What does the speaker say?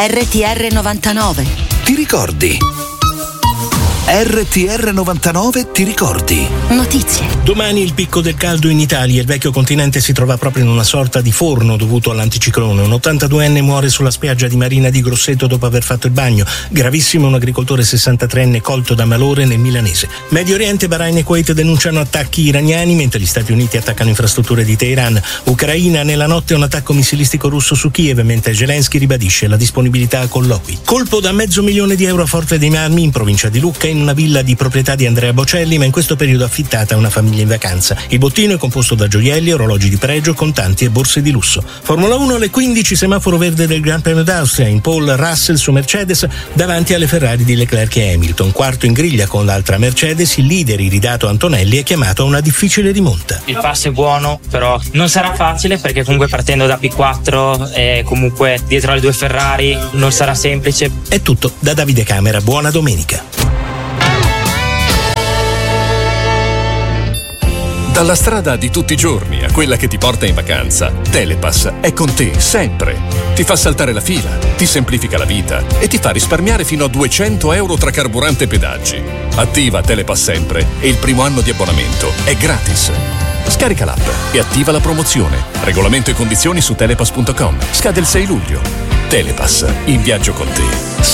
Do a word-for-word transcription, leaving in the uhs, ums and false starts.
R T R novantanove. Ti ricordi? R T R novantanove ti ricordi? Notizie. Domani il picco del caldo in Italia. Il vecchio continente si trova proprio in una sorta di forno dovuto all'anticiclone. Un ottantaduenne muore sulla spiaggia di Marina di Grosseto dopo aver fatto il bagno. Gravissimo un agricoltore sessantatreenne colto da malore nel milanese. Medio Oriente, Bahrain e Kuwait denunciano attacchi iraniani mentre gli Stati Uniti attaccano infrastrutture di Teheran. Ucraina, nella notte un attacco missilistico russo su Kiev mentre Zelensky ribadisce la disponibilità a colloqui. Colpo da mezzo milione di euro a Forte dei Marmi in provincia di Lucca in una villa di proprietà di Andrea Bocelli, ma in questo periodo affittata a una famiglia in vacanza. Il bottino è composto da gioielli, orologi di pregio, contanti e borse di lusso. Formula uno alle quindici, semaforo verde del Gran Premio d'Austria, in pole Russell su Mercedes davanti alle Ferrari di Leclerc e Hamilton. Quarto in griglia con l'altra Mercedes, il leader iridato Antonelli è chiamato a una difficile rimonta. Il passo è buono, però non sarà facile perché comunque partendo da P quattro e comunque dietro alle due Ferrari non sarà semplice. È tutto da Davide Camera, buona domenica. Dalla strada di tutti i giorni a quella che ti porta in vacanza, Telepass è con te sempre. Ti fa saltare la fila, ti semplifica la vita e ti fa risparmiare fino a duecento euro tra carburante e pedaggi. Attiva Telepass sempre e il primo anno di abbonamento è gratis. Scarica l'app e attiva la promozione. Regolamento e condizioni su telepass punto com. Scade il sei luglio. Telepass, in viaggio con te.